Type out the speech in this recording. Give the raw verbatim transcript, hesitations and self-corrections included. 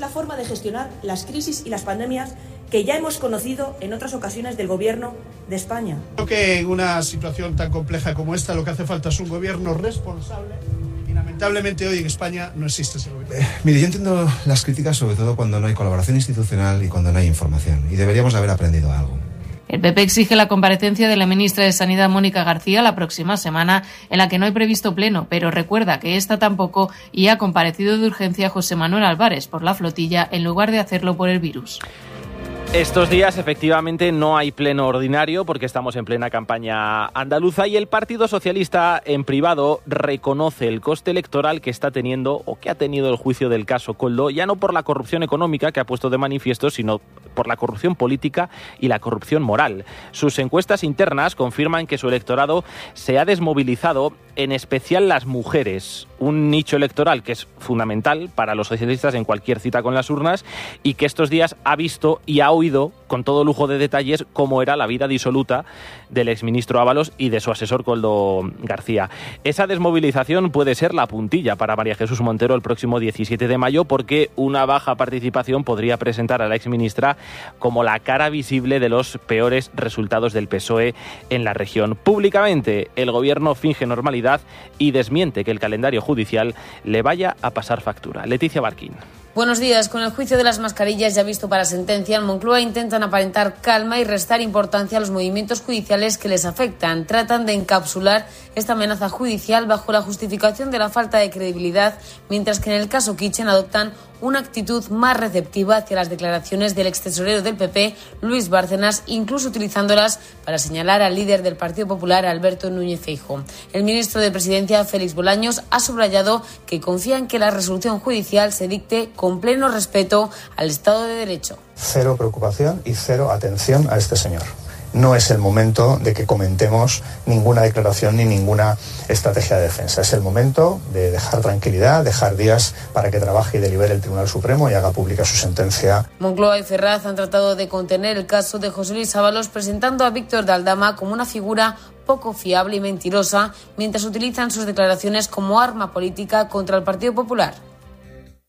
la forma de gestionar las crisis y las pandemias que ya hemos conocido en otras ocasiones del Gobierno de España. Creo que en una situación tan compleja como esta lo que hace falta es un gobierno responsable y lamentablemente hoy en España no existe ese gobierno. Eh, mire, yo entiendo las críticas sobre todo cuando no hay colaboración institucional y cuando no hay información, y deberíamos haber aprendido algo. El P P exige la comparecencia de la ministra de Sanidad, Mónica García, la próxima semana, en la que no hay previsto pleno, pero recuerda que esta tampoco, y ha comparecido de urgencia José Manuel Álvarez por la flotilla en lugar de hacerlo por el virus. Estos días efectivamente no hay pleno ordinario porque estamos en plena campaña andaluza y el Partido Socialista en privado reconoce el coste electoral que está teniendo o que ha tenido el juicio del caso Koldo, ya no por la corrupción económica que ha puesto de manifiesto, sino por la corrupción política y la corrupción moral. Sus encuestas internas confirman que su electorado se ha desmovilizado, en especial las mujeres, un nicho electoral que es fundamental para los socialistas en cualquier cita con las urnas y que estos días ha visto y ha oído con todo lujo de detalles cómo era la vida disoluta del exministro Ábalos y de su asesor Koldo García. Esa desmovilización puede ser la puntilla para María Jesús Montero el próximo diecisiete de mayo porque una baja participación podría presentar a la exministra como la cara visible de los peores resultados del P S O E en la región. Públicamente, el gobierno finge normalidad y desmiente que el calendario judicial le vaya a pasar factura. Leticia Barquín. Buenos días. Con el juicio de las mascarillas ya visto para sentencia, en Moncloa intentan aparentar calma y restar importancia a los movimientos judiciales que les afectan. Tratan de encapsular esta amenaza judicial bajo la justificación de la falta de credibilidad, mientras que en el caso Kitchen adoptan una actitud más receptiva hacia las declaraciones del extesorero del P P, Luis Bárcenas, incluso utilizándolas para señalar al líder del Partido Popular, Alberto Núñez Feijóo. El ministro de Presidencia, Félix Bolaños, ha subrayado que confía en que la resolución judicial se dicte con pleno respeto al Estado de Derecho. Cero preocupación y cero atención a este señor. No es el momento de que comentemos ninguna declaración ni ninguna estrategia de defensa. Es el momento de dejar tranquilidad, dejar días para que trabaje y delibere el Tribunal Supremo y haga pública su sentencia. Moncloa y Ferraz han tratado de contener el caso de José Luis Ábalos, presentando a Víctor de Aldama como una figura poco fiable y mentirosa, mientras utilizan sus declaraciones como arma política contra el Partido Popular.